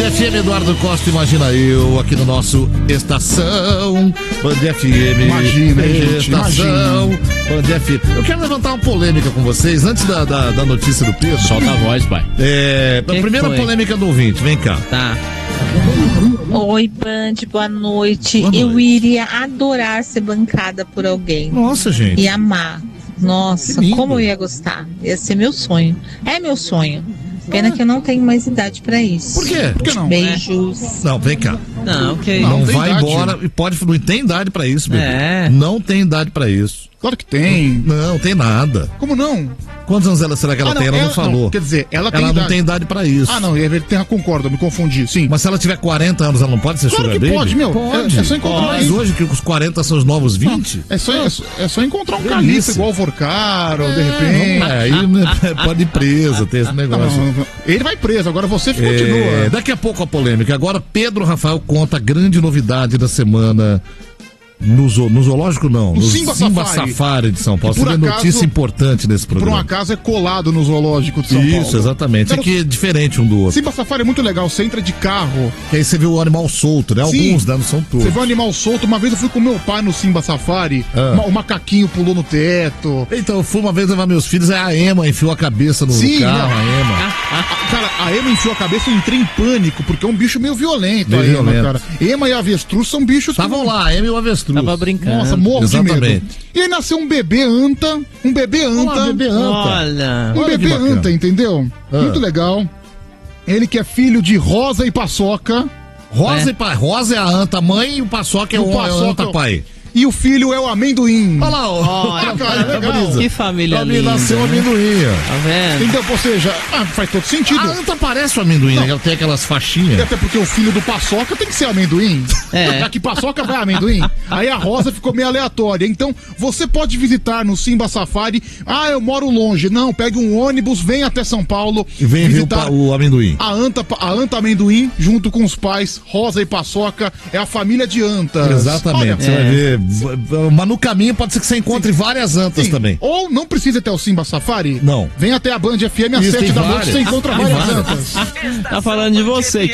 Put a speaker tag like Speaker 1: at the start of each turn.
Speaker 1: FM, Eduardo Costa, imagina eu, aqui no nosso Estação Band FM.
Speaker 2: Imagina,
Speaker 1: Estação Band FM. Eu quero levantar uma polêmica com vocês, antes da notícia do Pedro.
Speaker 3: Solta a voz, pai.
Speaker 1: A primeira polêmica do ouvinte, vem cá.
Speaker 3: Tá.
Speaker 4: Oi, Band, boa noite. Eu iria adorar ser bancada por alguém.
Speaker 1: Nossa, gente.
Speaker 4: E amar. Nossa, como eu ia gostar. Ia ser meu sonho. É meu sonho. Pena que eu não tenho mais idade pra isso.
Speaker 1: Por quê? Por que não?
Speaker 4: Beijos.
Speaker 1: Não, vem cá.
Speaker 3: Não, ok.
Speaker 1: Não vai
Speaker 2: idade.
Speaker 1: embora e não tem idade pra isso, bebê.
Speaker 3: É.
Speaker 1: Não tem idade pra isso.
Speaker 2: Claro que tem.
Speaker 1: Não, tem nada.
Speaker 2: Como não?
Speaker 1: Quantos anos será que ela tem? Ela não falou.
Speaker 2: Não, quer dizer, ela tem
Speaker 1: Ela não
Speaker 2: idade.
Speaker 1: tem idade pra isso.
Speaker 2: Ah, não, concordo, eu me confundi, sim.
Speaker 1: Mas se ela tiver 40 anos, ela não pode ser
Speaker 2: Claro
Speaker 1: sugar
Speaker 2: que
Speaker 1: baby?
Speaker 2: pode, meu.
Speaker 1: Pode.
Speaker 2: É só encontrar
Speaker 1: Mas hoje que os 40 são os novos 20?
Speaker 2: É só encontrar um
Speaker 1: Delícia.
Speaker 2: califa igual o Vorcaro, de repente.
Speaker 1: Aí pode ir presa, tem esse negócio.
Speaker 2: Não. Ele vai preso, agora você que continua.
Speaker 1: Daqui a pouco a polêmica. Agora Pedro Rafael conta a grande novidade da semana no zoológico, não.
Speaker 2: No
Speaker 1: No
Speaker 2: Simba
Speaker 1: Safari de São Paulo.
Speaker 2: Que por
Speaker 1: Você vê
Speaker 2: acaso-
Speaker 1: notícia importante nesse
Speaker 2: Por um
Speaker 1: programa.
Speaker 2: acaso é colado no zoológico de São Paulo.
Speaker 1: Isso, exatamente.
Speaker 2: Cara,
Speaker 1: Aqui é diferente um do outro.
Speaker 2: Simba Safari é muito legal, você entra de carro,
Speaker 1: Que aí você vê o animal solto, né?
Speaker 2: Sim.
Speaker 1: Alguns, né? Não são todos.
Speaker 2: você vê um animal solto. Uma vez eu fui com meu pai no Simba Safari, o macaquinho pulou no teto.
Speaker 1: Então, eu fui uma vez levar meus filhos, a Ema enfiou a cabeça no
Speaker 2: Sim,
Speaker 1: carro,
Speaker 2: né?
Speaker 1: a Ema.
Speaker 2: Cara, a Ema enfiou a cabeça e eu entrei em pânico, porque é um bicho meio violento,
Speaker 1: Meio
Speaker 2: a Ema,
Speaker 1: violento.
Speaker 2: cara. Ema e avestruz são bichos que...
Speaker 1: Estavam lá, a Ema e o avestruz.
Speaker 3: Tava brincando.
Speaker 2: Nossa, morro de
Speaker 1: Exatamente.
Speaker 2: medo. E aí nasceu um bebê anta,
Speaker 1: Olá, bebê anta.
Speaker 3: Olha.
Speaker 2: Um
Speaker 1: Olha que
Speaker 2: bebê
Speaker 1: bacana.
Speaker 2: anta, entendeu?
Speaker 1: Ah.
Speaker 2: Muito legal. Ele que é filho de Rosa e Paçoca.
Speaker 1: Rosa e pai. Rosa é a anta mãe e o Paçoca é o anta pai.
Speaker 2: E o filho é o amendoim.
Speaker 1: Olha lá, ó.
Speaker 3: Olha,
Speaker 2: cara, legal.
Speaker 3: que família
Speaker 1: Pra mim
Speaker 3: linda.
Speaker 1: nasceu um amendoim, ó.
Speaker 3: Tá vendo?
Speaker 2: Entendeu? Ou seja, faz todo sentido.
Speaker 1: A anta parece o amendoim, né? Ela tem aquelas
Speaker 2: E
Speaker 1: faixinhas.
Speaker 2: até porque o filho do Paçoca tem que ser amendoim.
Speaker 3: É.
Speaker 2: Já que Paçoca vai amendoim. Aí a Rosa ficou meio aleatória. Então, você pode visitar no Simba Safari. Ah, eu moro longe. Não, pegue um ônibus, vem até São Paulo.
Speaker 1: E vem ver o amendoim.
Speaker 2: A anta amendoim, junto com os pais, Rosa e Paçoca, é a família de antas.
Speaker 1: Exatamente. Você vai ver. Mas no caminho pode ser que você encontre várias antas
Speaker 2: Sim.
Speaker 1: também.
Speaker 2: Ou não precisa ir até o Simba Safari.
Speaker 1: Não.
Speaker 2: Vem até a Band FM às
Speaker 1: Isso,
Speaker 2: 7
Speaker 1: tem
Speaker 2: da noite,
Speaker 1: várias.
Speaker 2: você encontra
Speaker 1: Tem
Speaker 2: várias
Speaker 1: várias.
Speaker 2: antas.
Speaker 3: Tá falando de você.